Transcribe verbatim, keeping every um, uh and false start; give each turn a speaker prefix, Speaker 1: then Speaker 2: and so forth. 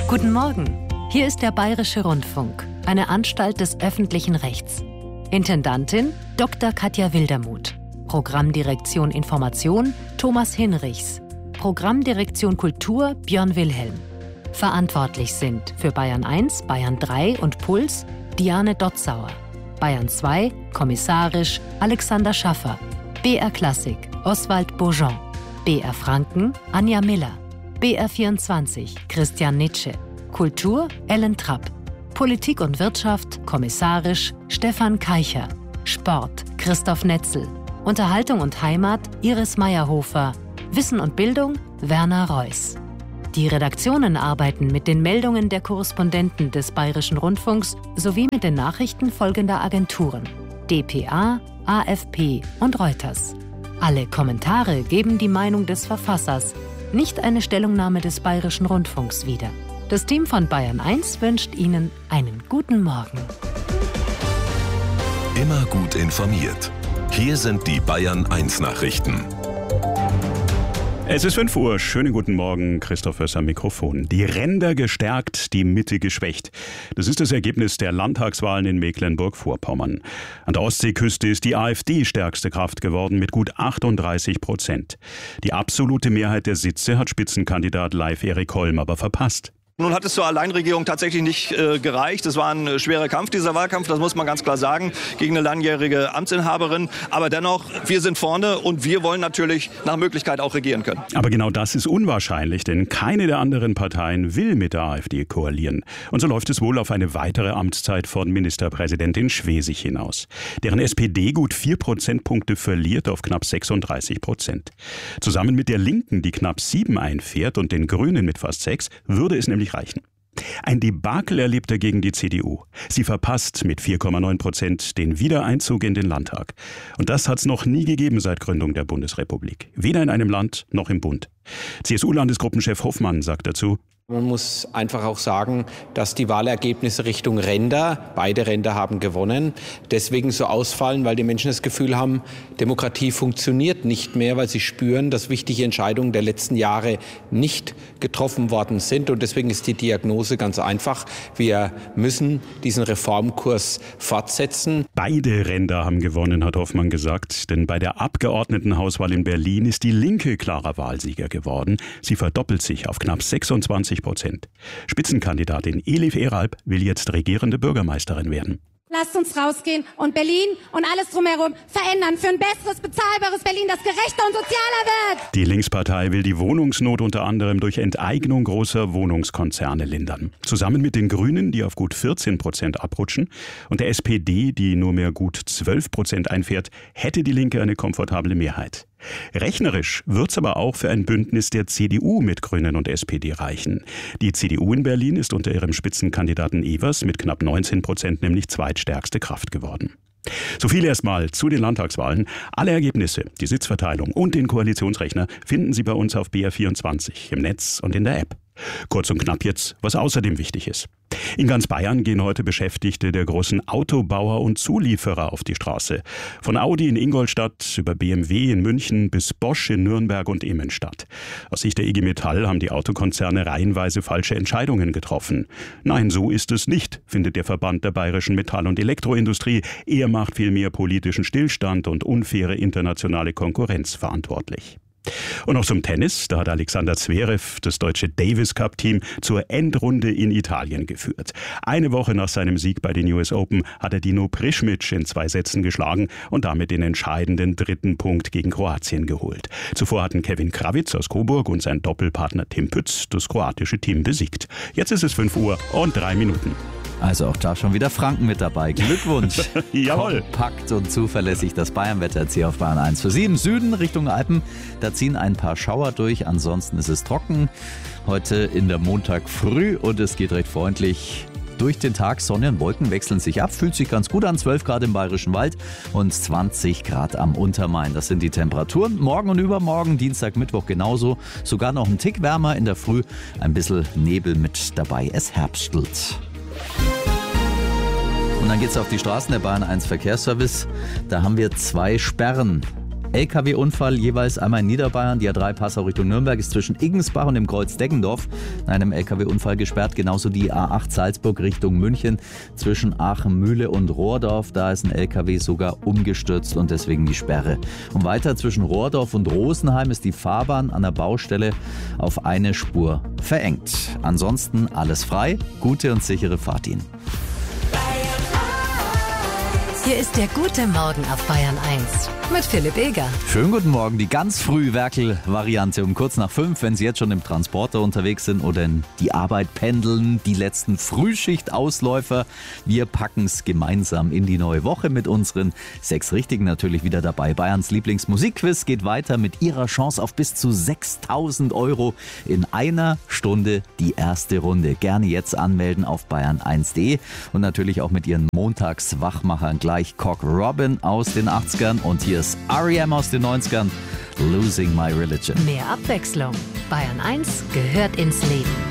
Speaker 1: Guten Morgen, hier ist der Bayerische Rundfunk, eine Anstalt des öffentlichen Rechts. Intendantin Doktor Katja Wildermuth. Programmdirektion Information Thomas Hinrichs. Programmdirektion Kultur Björn Wilhelm. Verantwortlich sind für Bayern eins, Bayern drei und Puls Diane Dotzauer. Bayern zwei, kommissarisch Alexander Schaffer. B R Klassik Oswald Bourgeon. B R Franken Anja Miller. B R vierundzwanzig Christian Nitsche. Kultur Ellen Trapp. Politik und Wirtschaft kommissarisch Stefan Keicher. Sport Christoph Netzel. Unterhaltung und Heimat Iris Meyerhofer. Wissen und Bildung Werner Reuss. Die Redaktionen arbeiten mit den Meldungen der Korrespondenten des Bayerischen Rundfunks sowie mit den Nachrichten folgender Agenturen: D P A, A F P und Reuters. Alle Kommentare geben die Meinung des Verfassers, nicht eine Stellungnahme des Bayerischen Rundfunks wieder. Das Team von Bayern eins wünscht Ihnen einen guten Morgen.
Speaker 2: Immer gut informiert. Hier sind die Bayern eins Nachrichten.
Speaker 3: Es ist fünf Uhr. Schönen guten Morgen. Christoph Höss am Mikrofon. Die Ränder gestärkt, die Mitte geschwächt. Das ist das Ergebnis der Landtagswahlen in Mecklenburg-Vorpommern. An der Ostseeküste ist die AfD stärkste Kraft geworden mit gut achtunddreißig Prozent. Die absolute Mehrheit der Sitze hat Spitzenkandidat Leif Erik Holm aber verpasst.
Speaker 4: Nun hat es zur Alleinregierung tatsächlich nicht äh, gereicht. Es war ein schwerer Kampf, dieser Wahlkampf, das muss man ganz klar sagen, gegen eine langjährige Amtsinhaberin. Aber dennoch, wir sind vorne und wir wollen natürlich nach Möglichkeit auch regieren können.
Speaker 3: Aber genau das ist unwahrscheinlich, denn keine der anderen Parteien will mit der AfD koalieren. Und so läuft es wohl auf eine weitere Amtszeit von Ministerpräsidentin Schwesig hinaus. Deren S P D gut vier Prozentpunkte verliert auf knapp sechsunddreißig Prozent. Zusammen mit der Linken, die knapp sieben einfährt, und den Grünen mit fast sechs, würde es nämlich reichen. Ein Debakel erlebt dagegen die C D U. Sie verpasst mit vier Komma neun Prozent den Wiedereinzug in den Landtag. Und das hat es noch nie gegeben seit Gründung der Bundesrepublik. Weder in einem Land noch im Bund. C S U-Landesgruppenchef Hoffmann sagt dazu:
Speaker 5: Man muss einfach auch sagen, dass die Wahlergebnisse Richtung Ränder, beide Ränder haben gewonnen, deswegen so ausfallen, weil die Menschen das Gefühl haben, Demokratie funktioniert nicht mehr, weil sie spüren, dass wichtige Entscheidungen der letzten Jahre nicht getroffen worden sind. Und deswegen ist die Diagnose ganz einfach. Wir müssen diesen Reformkurs fortsetzen.
Speaker 3: Beide Ränder haben gewonnen, hat Hoffmann gesagt. Denn bei der Abgeordnetenhauswahl in Berlin ist die Linke klarer Wahlsieger geworden. Sie verdoppelt sich auf knapp sechsundzwanzig Prozent. Spitzenkandidatin Elif Eralp will jetzt regierende Bürgermeisterin werden.
Speaker 6: Lasst uns rausgehen und Berlin und alles drumherum verändern für ein besseres, bezahlbares Berlin, das gerechter und sozialer wird.
Speaker 3: Die Linkspartei will die Wohnungsnot unter anderem durch Enteignung großer Wohnungskonzerne lindern. Zusammen mit den Grünen, die auf gut vierzehn Prozent abrutschen, und der S P D, die nur mehr gut zwölf Prozent einfährt, hätte die Linke eine komfortable Mehrheit. Rechnerisch wird's aber auch für ein Bündnis der C D U mit Grünen und S P D reichen. Die C D U in Berlin ist unter ihrem Spitzenkandidaten Evers mit knapp neunzehn Prozent nämlich zweitstärkste Kraft geworden. So viel erstmal zu den Landtagswahlen. Alle Ergebnisse, die Sitzverteilung und den Koalitionsrechner finden Sie bei uns auf B R vierundzwanzig im Netz und in der App. Kurz und knapp jetzt, was außerdem wichtig ist. In ganz Bayern gehen heute Beschäftigte der großen Autobauer und Zulieferer auf die Straße. Von Audi in Ingolstadt über B M W in München bis Bosch in Nürnberg und Immenstadt. Aus Sicht der I G Metall haben die Autokonzerne reihenweise falsche Entscheidungen getroffen. Nein, so ist es nicht, findet der Verband der bayerischen Metall- und Elektroindustrie. Er macht vielmehr politischen Stillstand und unfaire internationale Konkurrenz verantwortlich. Und noch zum Tennis. Da hat Alexander Zverev das deutsche Davis Cup Team zur Endrunde in Italien geführt. Eine Woche nach seinem Sieg bei den U S Open hat er Dino Prischmic in zwei Sätzen geschlagen und damit den entscheidenden dritten Punkt gegen Kroatien geholt. Zuvor hatten Kevin Krawitz aus Coburg und sein Doppelpartner Tim Pütz das kroatische Team besiegt. Jetzt ist es fünf Uhr und drei Minuten.
Speaker 7: Also auch da schon wieder Franken mit dabei. Glückwunsch.
Speaker 3: Jawohl.
Speaker 7: Kompakt und zuverlässig das Bayernwetter jetzt hier auf Bayern eins. Für Sie im Süden Richtung Alpen, da ziehen ein paar Schauer durch. Ansonsten ist es trocken. Heute in der Montag früh und es geht recht freundlich durch den Tag. Sonne und Wolken wechseln sich ab. Fühlt sich ganz gut an. zwölf Grad im Bayerischen Wald und zwanzig Grad am Untermain. Das sind die Temperaturen. Morgen und übermorgen, Dienstag, Mittwoch genauso. Sogar noch ein Tick wärmer in der Früh. Ein bisschen Nebel mit dabei. Es herbstelt. Und dann geht's auf die Straßen der Bayern eins Verkehrsservice. Da haben wir zwei Sperren. L K W-Unfall jeweils einmal in Niederbayern. Die A drei Passau Richtung Nürnberg ist zwischen Iggensbach und dem Kreuz Deggendorf in einem L K W-Unfall gesperrt. Genauso die A acht Salzburg Richtung München zwischen Aachen-Mühle und Rohrdorf. Da ist ein L K W sogar umgestürzt und deswegen die Sperre. Und weiter zwischen Rohrdorf und Rosenheim ist die Fahrbahn an der Baustelle auf eine Spur verengt. Ansonsten alles frei. Gute und sichere Fahrt Ihnen.
Speaker 1: Hier ist der gute Morgen auf Bayern eins mit Philipp Eger.
Speaker 7: Schönen guten Morgen, die ganz früh Werkel-Variante um kurz nach fünf, wenn Sie jetzt schon im Transporter unterwegs sind oder in die Arbeit pendeln, die letzten Frühschicht-Ausläufer. Wir packen es gemeinsam in die neue Woche mit unseren sechs Richtigen natürlich wieder dabei. Bayerns Lieblingsmusikquiz geht weiter mit Ihrer Chance auf bis zu sechstausend Euro in einer Stunde die erste Runde. Gerne jetzt anmelden auf bayern eins punkt de und natürlich auch mit Ihren Montagswachmachern gleich Cock Robin aus den achtzigern und hier ist R E M aus den neunzigern, Losing My Religion.
Speaker 1: Mehr Abwechslung. Bayern eins gehört ins Leben.